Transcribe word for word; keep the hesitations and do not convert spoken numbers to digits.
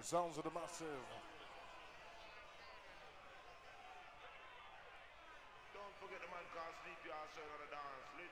The sounds of the massive. Don't forget the man called Sleepy also on the dance.